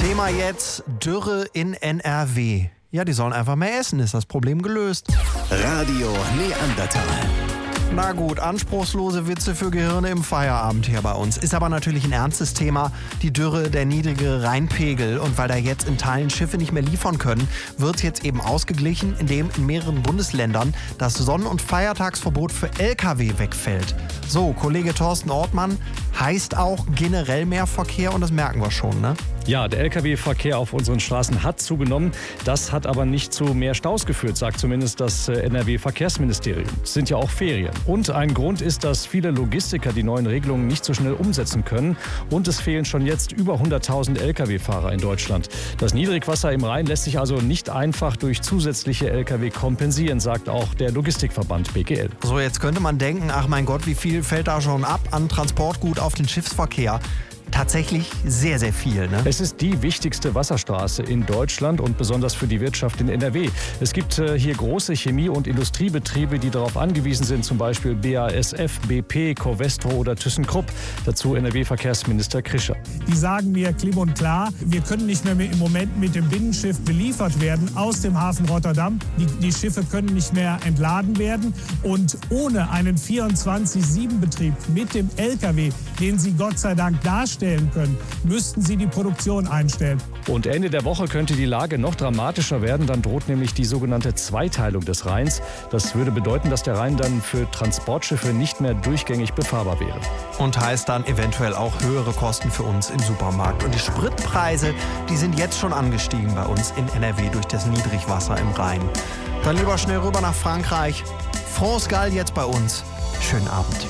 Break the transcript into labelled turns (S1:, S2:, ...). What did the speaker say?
S1: Thema jetzt Dürre in NRW. Ja, die sollen einfach mehr essen, ist das Problem gelöst.
S2: Radio Neandertal.
S1: Na gut, anspruchslose Witze für Gehirne im Feierabend hier bei uns. Ist aber natürlich ein ernstes Thema, die Dürre, der niedrige Rheinpegel. Und weil da jetzt in Teilen Schiffe nicht mehr liefern können, wird jetzt eben ausgeglichen, indem in mehreren Bundesländern das Sonnen- und Feiertagsverbot für Lkw wegfällt. So, Kollege Thorsten Ortmann, heißt auch generell mehr Verkehr und das merken wir schon, ne?
S3: Ja, der Lkw-Verkehr auf unseren Straßen hat zugenommen. Das hat aber nicht zu mehr Staus geführt, sagt zumindest das NRW-Verkehrsministerium. Es sind ja auch Ferien. Und ein Grund ist, dass viele Logistiker die neuen Regelungen nicht so schnell umsetzen können. Und es fehlen schon jetzt über 100.000 Lkw-Fahrer in Deutschland. Das Niedrigwasser im Rhein lässt sich also nicht einfach durch zusätzliche Lkw kompensieren, sagt auch der Logistikverband BGL.
S1: So, jetzt könnte man denken, ach mein Gott, wie viel fällt da schon ab an Transportgut auf den Schiffsverkehr? Tatsächlich sehr, sehr viel, ne?
S3: Es ist die wichtigste Wasserstraße in Deutschland und besonders für die Wirtschaft in NRW. Es gibt hier große Chemie- und Industriebetriebe, die darauf angewiesen sind, zum Beispiel BASF, BP, Covestro oder ThyssenKrupp. Dazu NRW-Verkehrsminister Krischer.
S4: Die sagen mir klipp und klar, wir können nicht mehr im Moment mit dem Binnenschiff beliefert werden aus dem Hafen Rotterdam. Die Schiffe können nicht mehr entladen werden. Und ohne einen 24/7-Betrieb mit dem Lkw, den sie Gott sei Dank darstellen können, müssten sie die Produktion einstellen.
S3: Und Ende der Woche könnte die Lage noch dramatischer werden. Dann droht nämlich die sogenannte Zweiteilung des Rheins. Das würde bedeuten, dass der Rhein dann für Transportschiffe nicht mehr durchgängig befahrbar wäre.
S1: Und heißt dann eventuell auch höhere Kosten für uns im Supermarkt. Und die Spritpreise, die sind jetzt schon angestiegen bei uns in NRW durch das Niedrigwasser im Rhein. Dann lieber schnell rüber nach Frankreich. France Gall jetzt bei uns. Schönen Abend.